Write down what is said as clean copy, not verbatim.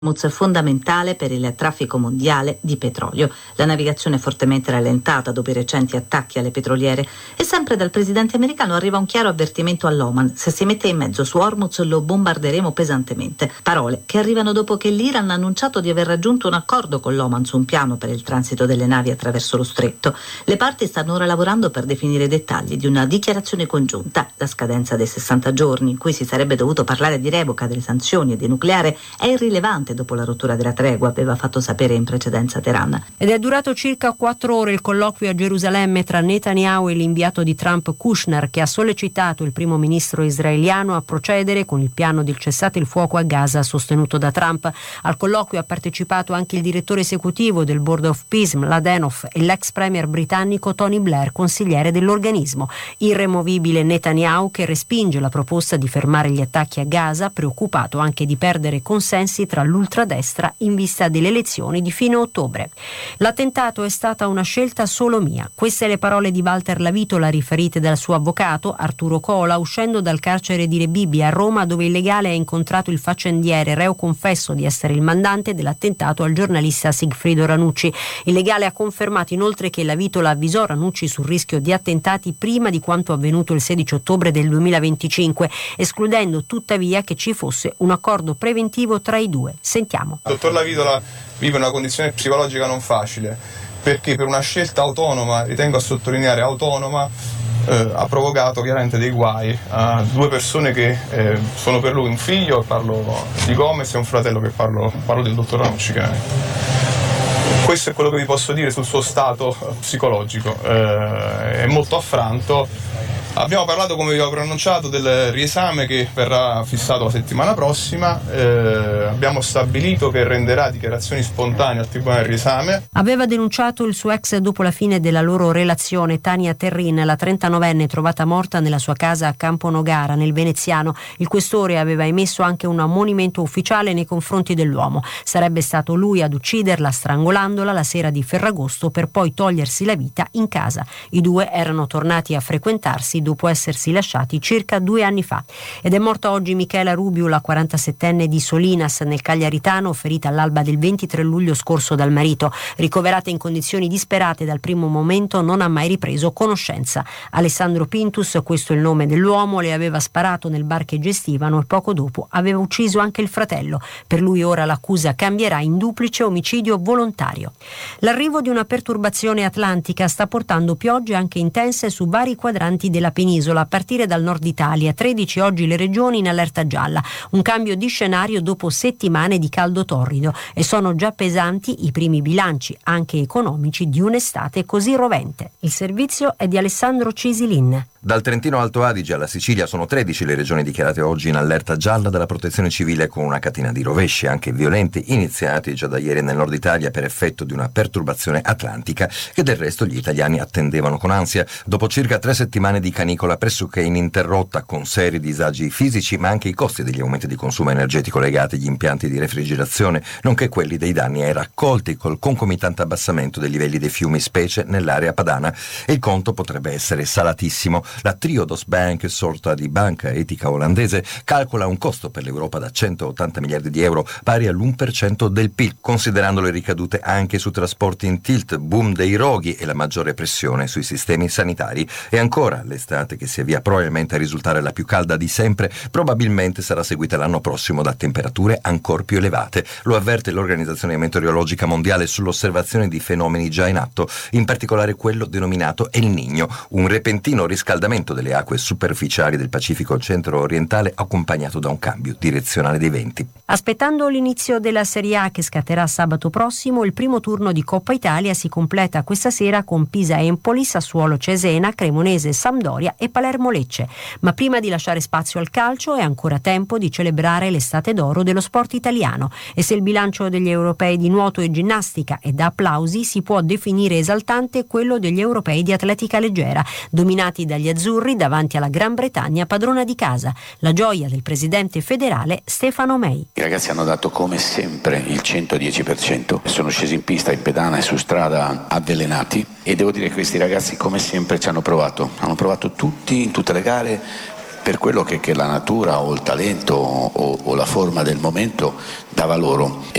fondamentale per il traffico mondiale di petrolio. La navigazione è fortemente rallentata dopo i recenti attacchi alle petroliere e sempre dal presidente americano arriva un chiaro avvertimento all'Oman: se si mette in mezzo su Hormuz lo bombarderemo pesantemente. Parole che arrivano dopo che l'Iran ha annunciato di aver raggiunto un accordo con l'Oman su un piano per il transito delle navi attraverso lo stretto. Le parti stanno ora lavorando per definire i dettagli di una dichiarazione congiunta. La scadenza dei 60 giorni in cui si sarebbe dovuto parlare di revoca delle sanzioni e di nucleare è irrilevante dopo la rottura della tregua, aveva fatto sapere in precedenza Teheran. Ed è durato circa 4 ore il colloquio a Gerusalemme tra Netanyahu e l'inviato di Trump Kushner, che ha sollecitato il primo ministro israeliano a procedere con il piano del cessate il fuoco a Gaza sostenuto da Trump. Al colloquio ha partecipato anche il direttore esecutivo del Board of Peace, Mladenov, e l'ex premier britannico Tony Blair, consigliere dell'organismo. Irremovibile Netanyahu, che respinge la proposta di fermare gli attacchi a Gaza, preoccupato anche di perdere consensi tra l'ultradestra in vista delle elezioni di fine ottobre. L'attentato è stata una scelta solo mia. Queste le parole di Walter Lavitola riferite dal suo avvocato Arturo Cola uscendo dal carcere di Rebibbia a Roma, dove il legale ha incontrato il faccendiere, reo confesso di essere il mandante dell'attentato al giornalista Sigfrido Ranucci. Il legale ha confermato inoltre che Lavitola avvisò Ranucci sul rischio di attentati prima di quanto avvenuto il 16 ottobre del 2025, escludendo tuttavia che ci fosse un accordo preventivo tra i due. Sentiamo. Il dottor Lavitola vive una condizione psicologica non facile, perché per una scelta autonoma, ritengo a sottolineare autonoma, ha provocato chiaramente dei guai a due persone che sono per lui un figlio, parlo di Gomez, e un fratello, che parlo del dottor Ranucci chiaramente. Questo è quello che vi posso dire sul suo stato psicologico, è molto affranto. Abbiamo parlato, come vi avevo preannunciato, del riesame che verrà fissato la settimana prossima. Abbiamo stabilito che renderà dichiarazioni spontanee al Tribunale del riesame. Aveva denunciato il suo ex dopo la fine della loro relazione. Tania Terrin, la 39enne trovata morta nella sua casa a Campo Nogara, nel Veneziano. Il questore aveva emesso anche un ammonimento ufficiale nei confronti dell'uomo. Sarebbe stato lui ad ucciderla strangolandola la sera di Ferragosto per poi togliersi la vita in casa. I due erano tornati a frequentarsi dopo essersi lasciati circa 2 anni fa. Ed è morta oggi Michela Rubiu, la 47enne di Solinas nel Cagliaritano, ferita all'alba del 23 luglio scorso dal marito. Ricoverata in condizioni disperate dal primo momento, non ha mai ripreso conoscenza. Alessandro Pintus, questo è il nome dell'uomo, le aveva sparato nel bar che gestivano e poco dopo aveva ucciso anche il fratello. Per lui ora l'accusa cambierà in duplice omicidio volontario. L'arrivo di una perturbazione atlantica sta portando piogge anche intense su vari quadranti della penisola, a partire dal nord Italia. 13 oggi le regioni in allerta gialla. Un cambio di scenario dopo settimane di caldo torrido, e sono già pesanti i primi bilanci, anche economici, di un'estate così rovente. Il servizio è di Alessandro Cisilin. Dal Trentino Alto Adige alla Sicilia sono 13 le regioni dichiarate oggi in allerta gialla dalla Protezione Civile, con una catena di rovesci anche violenti iniziati già da ieri nel nord Italia per effetto di una perturbazione atlantica che del resto gli italiani attendevano con ansia. Dopo circa 3 settimane di canicola pressoché ininterrotta, con seri disagi fisici ma anche i costi degli aumenti di consumo energetico legati agli impianti di refrigerazione, nonché quelli dei danni ai raccolti col concomitante abbassamento dei livelli dei fiumi, specie nell'area padana, e il conto potrebbe essere salatissimo. La Triodos Bank, sorta di banca etica olandese, calcola un costo per l'Europa da 180 miliardi di euro, pari all'1% del PIL, considerando le ricadute anche su trasporti in tilt, boom dei roghi e la maggiore pressione sui sistemi sanitari. E ancora, l'estate che si avvia probabilmente a risultare la più calda di sempre, probabilmente sarà seguita l'anno prossimo da temperature ancor più elevate. Lo avverte l'Organizzazione Meteorologica Mondiale sull'osservazione di fenomeni già in atto, in particolare quello denominato El Niño, un repentino riscaldamento delle acque superficiali del Pacifico centro-orientale accompagnato da un cambio direzionale dei venti. Aspettando l'inizio della Serie A che scatterà sabato prossimo, il primo turno di Coppa Italia si completa questa sera con Pisa-Empoli, Sassuolo-Cesena, Cremonese-Sampdoria e Palermo-Lecce. Ma prima di lasciare spazio al calcio è ancora tempo di celebrare l'estate d'oro dello sport italiano, e se il bilancio degli europei di nuoto e ginnastica è da applausi, si può definire esaltante quello degli europei di atletica leggera, dominati dagli azzurri davanti alla Gran Bretagna padrona di casa. La gioia del presidente federale Stefano May. I ragazzi hanno dato come sempre il 110%, sono scesi in pista, in pedana e su strada avvelenati, e devo dire che questi ragazzi come sempre ci hanno provato tutti in tutte le gare per quello che la natura o il talento o la forma del momento dava loro.